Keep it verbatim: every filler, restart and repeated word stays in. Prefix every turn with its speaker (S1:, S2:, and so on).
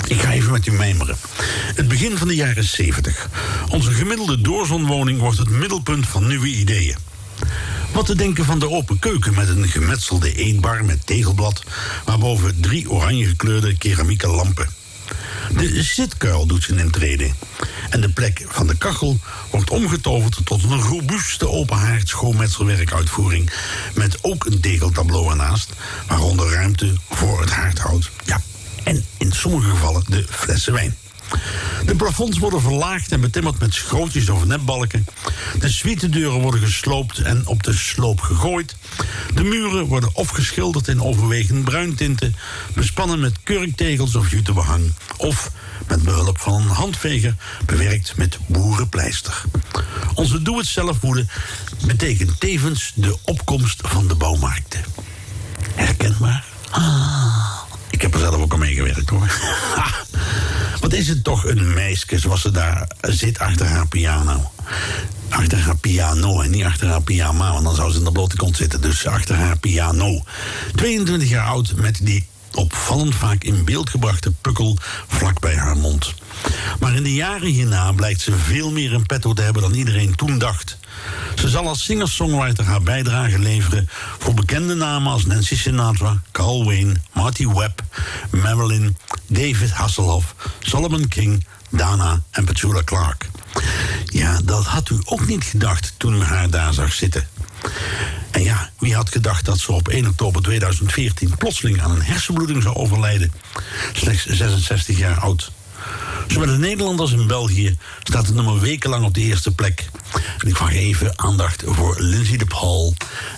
S1: Ik ga even met u mijmeren. Het begin van de jaren zeventig. Onze gemiddelde doorzonwoning wordt het middelpunt van nieuwe ideeën. Wat te denken van de open keuken met een gemetselde eetbar met tegelblad, waarboven drie oranje gekleurde keramieke lampen. De zitkuil doet zijn intrede. En de plek van de kachel wordt omgetoverd tot een robuuste openhaard schoonmetselwerkuitvoering met ook een tegeltableau ernaast, waaronder ruimte voor het haardhout. Ja, en in sommige gevallen de flessen wijn. De plafonds worden verlaagd en betimmerd met schrootjes of netbalken. De suitedeuren worden gesloopt en op de sloop gegooid. De muren worden of geschilderd in overwegend bruintinten, bespannen met kurktegels of jute behang, of met behulp van een handveger bewerkt met boerenpleister. Onze doe-het-zelf-woede betekent tevens de opkomst van de bouwmarkten. Herkenbaar? Ah, ik heb er zelf ook al mee gewerkt, hoor. Wat is het toch een meisje zoals ze daar zit achter haar piano. Achter haar piano en niet achter haar pyjama, want dan zou ze in de blote kont zitten. Dus achter haar piano. tweeëntwintig jaar oud met die opvallend vaak in beeld gebrachte pukkel vlak bij haar mond. Maar in de jaren hierna blijkt ze veel meer in petto te hebben dan iedereen toen dacht. Ze zal als singer-songwriter haar bijdrage leveren voor bekende namen als Nancy Sinatra, Carl Wayne, Marty Webb, Marilyn, David Hasselhoff, Solomon King, Dana en Petula Clark. Ja, dat had u ook niet gedacht toen u haar daar zag zitten. En ja, wie had gedacht dat ze op één oktober tweeduizend veertien plotseling aan een hersenbloeding zou overlijden? Slechts zesenzestig jaar oud. Zowel in Nederland als in België staat het nummer wekenlang op de eerste plek. En ik vraag even aandacht voor Lindsay de Paul